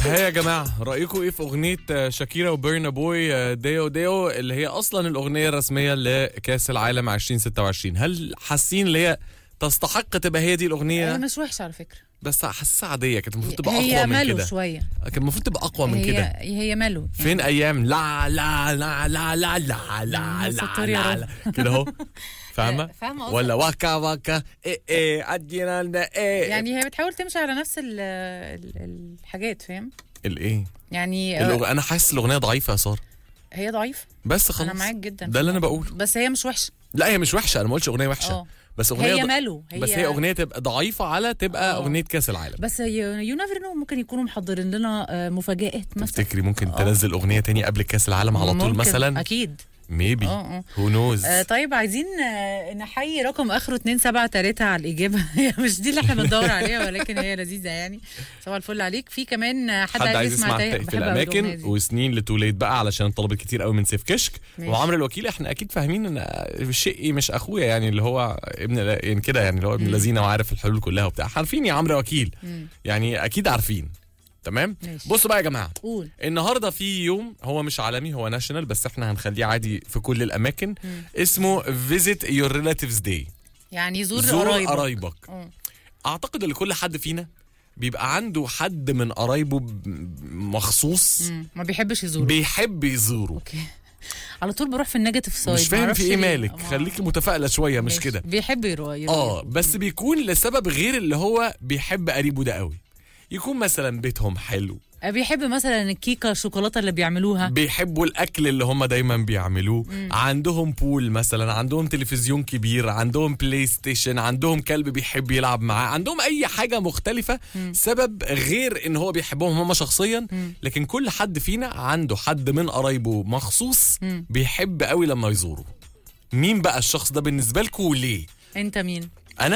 ها يا جماعة، رأيكم ايه في اغنية شاكيرا وبيرنا بوي ديو ديو اللي هي اصلا الاغنية الرسمية لكأس العالم 2026؟ هل حاسين اللي هي تستحق تبقى هي دي الاغنية؟ هي مش وحشة على فكرة، بس حاسة عادية، كانت المفروض تبقى هي اقوى من مالو كده شوية، كان المفروض تبقى اقوى من كده. هي مالو فين ايام لا لا لا لا لا لا لا لا لا كده اهو، فاهمة ولا واكا واكا ايه ادينا لنا ايه؟ يعني هي بتحاول تمشي على نفس الحاجات، فاهم الايه يعني. انا حاسس الاغنية ضعيفة يا سارة. هي ضعيفة بس خلاص، انا معاك جدا، ده اللي انا بقوله. بس هي مش وحشة. لا هي مش وحشة، انا ما قلتش اغنية وحشة. بس اغنيه هي مالو بس هي اغنيه تبقى ضعيفه على تبقى اغنيه كاس العالم. بس يو نيفر نو، ممكن يكونوا محضرين لنا مفاجآت مثلا. تفتكري ممكن تنزل اغنيه تانية قبل كاس العالم على طول مثلا؟ اكيد ميبي هو نوز. طيب عايزين نحيي رقم اخره 273 على الاجابه. مش دي اللي احنا بندور عليها، ولكن هي لذيذه يعني. صباح الفل عليك. في كمان حد عايز يسمع في الاماكن وسنين لتوليت بقى، علشان طلبت كتير قوي من سيف كشك وعمرو الوكيل. احنا اكيد فاهمين ان الشقي مش اخويا، يعني اللي هو ابن يعني كده، يعني اللي هو ابن الذين وعارف الحلول كلها وبتاع. عارفين يا عمرو وكيل، يعني اكيد عارفين. تمام. بصوا بقى يا جماعه، قول. النهارده في يوم هو مش عالمي، هو ناشونال، بس احنا هنخليه عادي في كل الاماكن. اسمه Visit Your Relatives Day، يعني زور قرايبك. اعتقد ان كل حد فينا بيبقى عنده حد من قرايبه مخصوص ما بيحبش يزوره، بيحب يزوره. اوكي. على طول بروح في النيجاتيف سايد، مش فاهم في ايه مالك، خليكي متفائله شويه. مش كده بيحب يروح بس بيكون لسبب غير اللي هو بيحب قريبه ده قوي. يكون مثلا بيتهم حلو، بيحب مثلا الكيكه الشوكولاته اللي بيعملوها، بيحبوا الاكل اللي هم دايما بيعملوه. عندهم بول مثلا، عندهم تلفزيون كبير، عندهم بلاي ستيشن، عندهم كلب بيحب يلعب معاه، عندهم اي حاجه مختلفه. سبب غير ان هو بيحبهم هم شخصيا، لكن كل حد فينا عنده حد من قرايبه مخصوص بيحب قوي لما يزوره. مين بقى الشخص ده بالنسبه لكم وليه؟ انت مين؟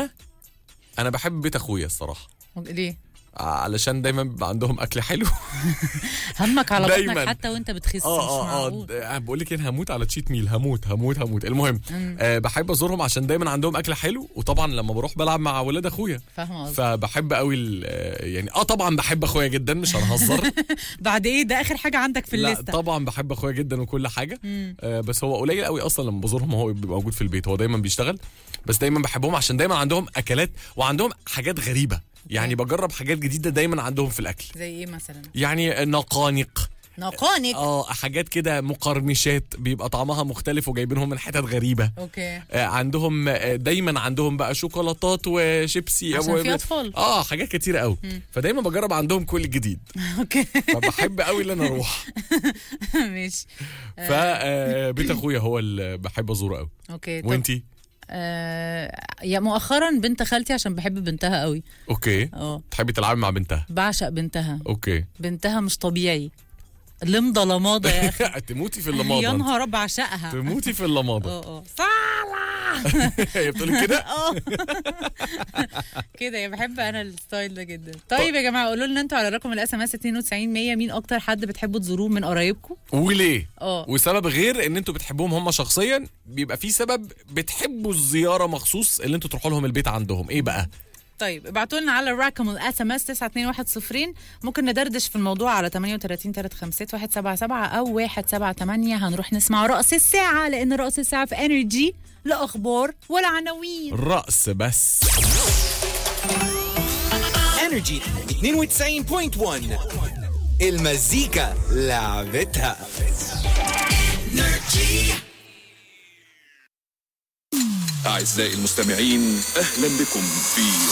انا بحب بيت اخويا الصراحه. ليه؟ علشان دايما بيبقى عندهم اكل حلو. همك على بطنك حتى وانت بتخس. بقول لك ايه، هموت على تشيت ميل، هموت. المهم بحب ازورهم عشان دايما عندهم اكل حلو. وطبعا لما بروح بلعب مع ولاد اخويا، فاهمه، فبحب قوي يعني طبعا بحب اخويا جدا، مش هنهزر. بعد ايه ده اخر حاجه عندك في الليسته؟ لا طبعا بحب اخويا جدا وكل حاجه. بس هو قليل قوي اصلا لما بزورهم هو بيبقى موجود في البيت، هو دايما بيشتغل. بس دايما بحبهم عشان دايما عندهم اكلات وعندهم حاجات غريبه. يعني بجرب حاجات جديده دايما عندهم في الاكل. زي ايه مثلا؟ يعني نقانق، حاجات كده، مقرمشات بيبقى طعمها مختلف وجايبينهم من حتت غريبه. اوكي. عندهم دايما عندهم بقى شوكولاتات وشيبسي عشان في اطفال. حاجات كتير قوي. فدايما بجرب عندهم كل جديد. اوكي. فبحب قوي ان انا اروح. ماشي. فبيت اخويا هو اللي بحب ازوره قوي. اوكي. وانتي؟ يا مؤخرا بنت خالتي، عشان بحب بنتها قوي. اوكي. تحبي تلعبي مع بنتها؟ بعشق بنتها. اوكي. بنتها مش طبيعي، لمضه يا اخي. تموتي في اللماضه. يا نهار ابيض، بعشقها. تموتي في اللماضه. صالح. هي بتقول كده. كده بحب انا الستايل ده جدا. طيب يا جماعه، قولوا لنا انتوا على رقم الاس ام اس 92100 مين اكتر حد بتحبوا تزوروه من قرايبكم وليه؟ وسبب غير ان انتوا بتحبوهم هم شخصيا، بيبقى في سبب بتحبوا الزياره مخصوص اللي انتوا تروحوا لهم البيت عندهم. ايه بقى؟ طيب ابعتوا لنا على الرقم الاس ام اس 92100. ممكن ندردش في الموضوع على 38 351 177 او 178. هنروح نسمع رأس الساعة، لان رأس الساعة في انرجي لا اخبار ولا عناوين، رأس بس. انرجي 92.1 المزيكا لعبتها. أعزائي المستمعين، أهلا بكم في